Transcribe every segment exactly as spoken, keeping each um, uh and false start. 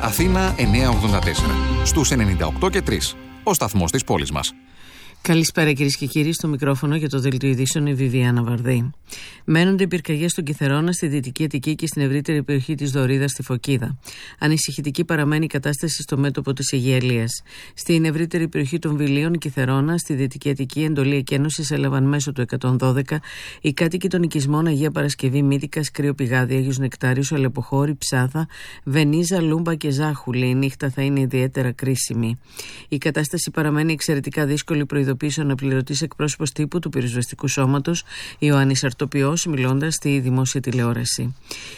Αθήνα εννιακόσια ογδόντα τέσσερα. Στους ενενήντα οκτώ και τρία. Ο σταθμός της πόλης μας. Καλησπέρα κυρίες και κύριοι, στο μικρόφωνο για το δελτίο ειδήσεων η Βιβιάνα Βαρδή. Μένονται πυρκαγιές στον Κιθερώνα, στη Δυτική Αττική και στην ευρύτερη περιοχή της Δωρίδας στη Φωκίδα. Ανησυχητική παραμένει η κατάσταση στο μέτωπο της Αιγιαλίας. Στην ευρύτερη περιοχή των Βιλίων, Κιθερώνα, στη Δυτική Αττική, εντολή εκένωσης έλαβαν μέσω του εκατόν δώδεκα οι κάτοικοι των οικισμών Αγία Παρασκευή, Μύτικας, Κρύο Πηγάδι, Άγιος Νεκτάριος, Αλεποχώρη, Ψάθα, Βενίζα, Λούμπα και Ζάχουλη. Η νύχτα θα είναι ιδιαίτερα κρίσιμη. Η κατάσταση παραμένει εξαιρετικά δύσκολη, προειδοποίησε ο αναπληρωτής εκπρόσωπος τύπου του πυροσβεστικού σώματος, Ιωάννης Αρτοπιός, μιλώντας στη δημόσια τηλεόραση.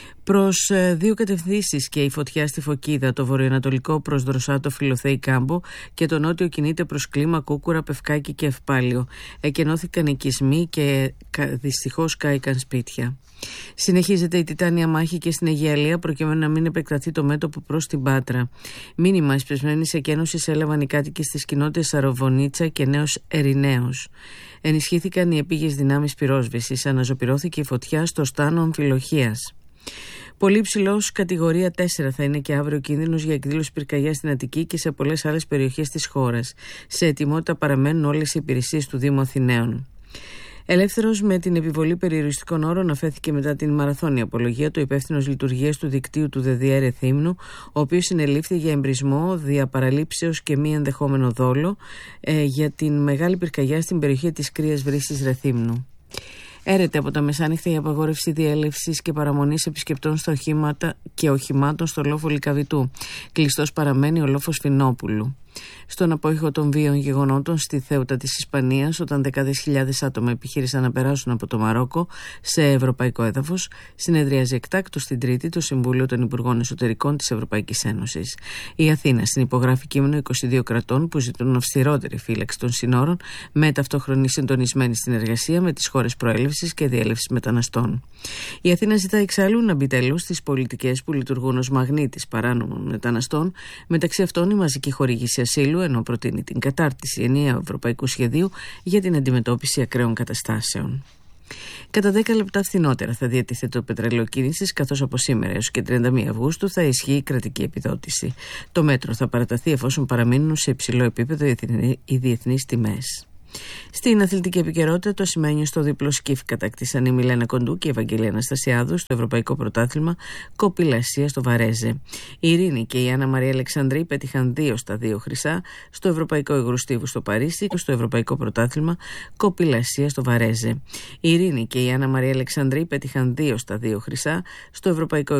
Προς ε, δύο κατευθύνσεις και η φωτιά στη Φωκίδα, το βορειοανατολικό προς Δροσάτο, Φιλοθέη, Κάμπο και το νότιο κινείται προς Κλίμα, Κούκουρα, Πευκάκη και Ευπάλιο. Εκενώθηκαν οικισμοί και δυστυχώς κάηκαν σπίτια. Συνεχίζεται η τιτάνια μάχη και στην Αιγιαλία προκειμένου να μην επεκταθεί το μέτωπο προς την Πάτρα. Μήνυμα εισπεσμένης εκένωσης έλαβαν οι κάτοικοι στις κοινότητες Σαροβονίτσα και Νέος Ερηναίος. Ενισχύθηκαν οι επίγειες δυνάμεις πυρόσβεσης. Αναζωπυρώθηκε η φωτιά στο στάνο Αμφιλοχίας. Πολύ ψηλός, κατηγορία τέσσερα, θα είναι και αύριο ο κίνδυνος για εκδήλωση πυρκαγιάς στην Αττική και σε πολλές άλλες περιοχές της χώρας. Σε ετοιμότητα παραμένουν όλες οι υπηρεσίες του Δήμου Αθηναίων. Ελεύθερος με την επιβολή περιοριστικών όρων αφέθηκε μετά την μαραθώνια απολογία του υπεύθυνος λειτουργίας του δικτύου του ΔΔΕ Ρεθύμνου, ο οποίος συνελήφθη για εμπρισμό, διαπαραλήψεως και μη ενδεχόμενο δόλο ε, για την μεγάλη πυρκαγιά στην περιοχή της Κρύας Βρύσης Ρεθύμνου. Έρεται από τα μεσάνυχτα η απαγόρευση διέλευσης και παραμονής επισκεπτών στα οχήματα και οχημάτων στο λόφο Λυκαβητού. Κλειστός παραμένει ο λόφος Φινόπουλου. Στον απόϊχο των βίων γεγονότων στη Θέουτα της Ισπανίας, όταν δεκάδες χιλιάδες άτομα επιχείρησαν να περάσουν από το Μαρόκο σε ευρωπαϊκό έδαφος, συνεδριάζει εκτάκτως την Τρίτη το Συμβούλιο των Υπουργών Εσωτερικών της Ευρωπαϊκής Ένωσης. Η Αθήνα συνυπογράφει κείμενο είκοσι δύο κρατών που ζητούν αυστηρότερη φύλαξη των συνόρων με ταυτόχρονη συντονισμένη συνεργασία με τις χώρες προέλευσης και διέλευσης μεταναστών. Η Αθήνα ζητά εξάλλου να μπει τέλος στις πολιτικές που λειτουργούν ως μαγνήτης παράνομων μεταναστών, μεταξύ αυτών η μαζική χορήγηση ασύλου, ενώ προτείνει την κατάρτιση ενιαίου ευρωπαϊκού σχεδίου για την αντιμετώπιση ακραίων καταστάσεων. Κατά δέκα λεπτά φθηνότερα θα διατίθεται το πετρέλαιο κίνησης, καθώς από σήμερα έως και τριάντα μία Αυγούστου θα ισχύει η κρατική επιδότηση. Το μέτρο θα παραταθεί εφόσον παραμείνουν σε υψηλό επίπεδο οι διεθνείς τιμές. Στην αθλητική επικαιρότητα, το ασημένιο στο διπλό σκύφ κατάκτησαν η Μιλένα Κοντού και η Ευαγγελία Αναστασιάδου στο Ευρωπαϊκό Πρωτάθλημα Κοπηλασία στο Βαρέζε. Η Ειρήνη και η Άννα Μαρία Αλεξανδρή πέτυχαν δύο στα δύο χρυσά στο Ευρωπαϊκό Υγρουστίβου στο Παρίσι και στο Ευρωπαϊκό Πρωτάθλημα Κοπηλασία στο Βαρέζε. Η Ειρήνη και η Άννα Μαρία Αλεξανδρή πέτυχαν δύο στα δύο χρυσά στο Ευρωπαϊκό